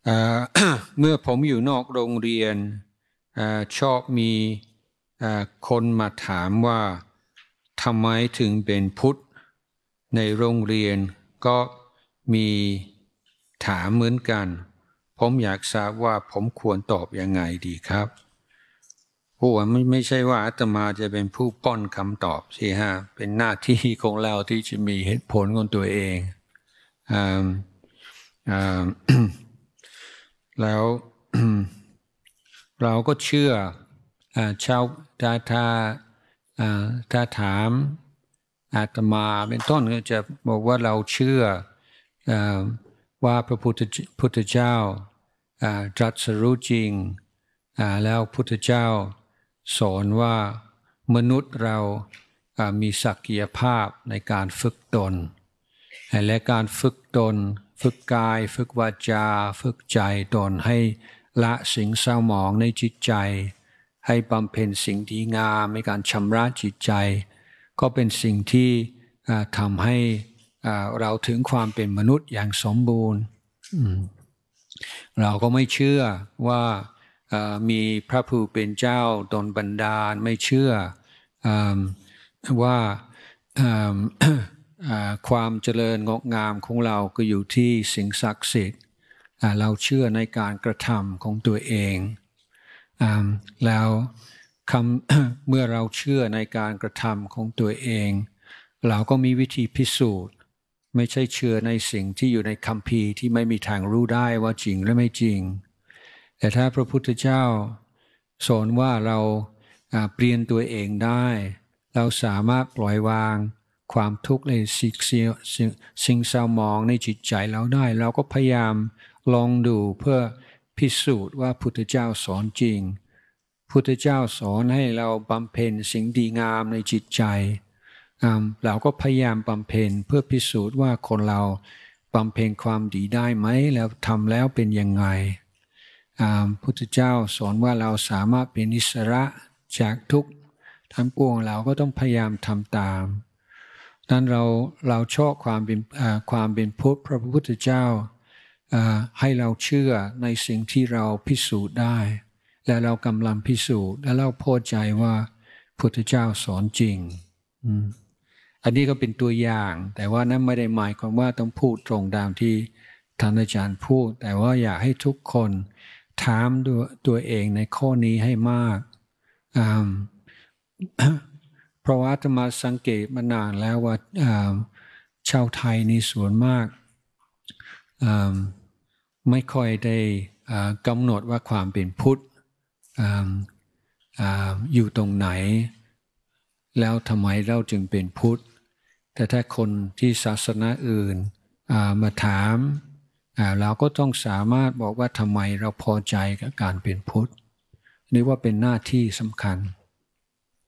เมื่อผมอยู่นอกโรงเรียนชอบมีคนมาถามว่าทำไมถึงเป็นพุทธในโรงเรียนก็มีถามเหมือนกันผมอยากทราบว่าผมควรตอบยังไงดีครับเพราะว่าไม่ใช่ว่าอาตมาจะเป็นผู้ป้อนคำตอบสิฮะเป็นหน้าที่ของเราที่จะมีเหตุผลของตัวเองแล้ว เราก็เชื่อชาวถ้าถามอาตมาเป็นต้นก็จะบอกว่าเราเชื่อว่าพระพุทธเจ้าตรัสรู้จริงแล้วพุทธเจ้าสอนว่ามนุษย์เรามีศักยภาพในการฝึกตนและการฝึกตนฝึกกายฝึกวาจาฝึกใจตนให้ละสิ่งเศร้าหมองในจิตใจให้บำเพ็ญสิ่งดีงามในการชำระจิตใจก็เป็นสิ่งที่ทำให้เราถึงความเป็นมนุษย์อย่างสมบูรณ์เราก็ไม่เชื่อว่ามีพระผู้เป็นเจ้าดลบันดาลไม่เชื่อว่าความเจริญงอกงามของเราก็อยู่ที่สิ่งศักดิ์สิทธิ์เราเชื่อในการกระทำของตัวเองแล้วเมื่อเราเชื่อในการกระทำของตัวเองเราก็มีวิธีพิสูจน์ไม่ใช่เชื่อในสิ่งที่อยู่ในคัมภีร์ที่ไม่มีทางรู้ได้ว่าจริงหรือไม่จริงแต่ถ้าพระพุทธเจ้าสอนว่าเราเปลี่ยนตัวเองได้เราสามารถปล่อยวางความทุกข์ในสิ่งเศร้าหมองในจิตใจเราได้เราก็พยายามลองดูเพื่อพิสูจน์ว่าพุทธเจ้าสอนจริงพุทธเจ้าสอนให้เราบำเพ็ญสิ่งดีงามในจิตใจเราก็พยายามบำเพ็ญเพื่อพิสูจน์ว่าคนเราบำเพ็ญความดีได้ไหมแล้วทำแล้วเป็นยังไงพุทธเจ้าสอนว่าเราสามารถเป็นอิสระจากทุกข์ทั้งปวงเราก็ต้องพยายามทำตามนั้นเราชอบความเป็นพุทธพระพุทธเจ้าให้เราเชื่อในสิ่งที่เราพิสูจน์ได้และเรากำลังพิสูจน์และเราพอใจว่าพุทธเจ้าสอนจริงอันนี้ก็เป็นตัวอย่างแต่ว่านั้นไม่ได้หมายความว่าต้องพูดตรงตามที่ท่านอาจารย์พูดแต่ว่าอยากให้ทุกคนถามตัวเองในข้อนี้ให้มากเพราะว่าอาตมาสังเกตมานานแล้วว่าชาวไทยในส่วนมากไม่ค่อยได้กำหนดว่าความเป็นพุทธอยู่ตรงไหนแล้วทำไมเราจึงเป็นพุทธแต่ถ้าคนที่ศาสนาอื่นมาถามเราก็ต้องสามารถบอกว่าทำไมเราพอใจกับการเป็นพุทธนี่ว่าเป็นหน้าที่สำคัญ